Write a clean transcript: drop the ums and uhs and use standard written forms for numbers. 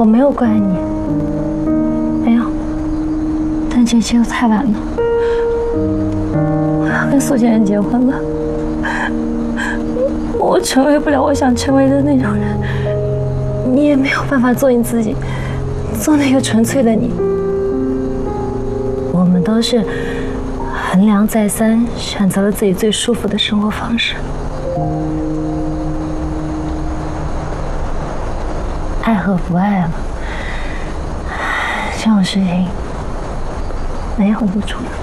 我没有怪你，没有。但这一切都太晚了，我要跟苏先生结婚了。我成为不了我想成为的那种人，你也没有办法做你自己，做那个纯粹的你。我们都是衡量再三，选择了自己最舒服的生活方式。爱和不爱了，这种事情没有那么重要。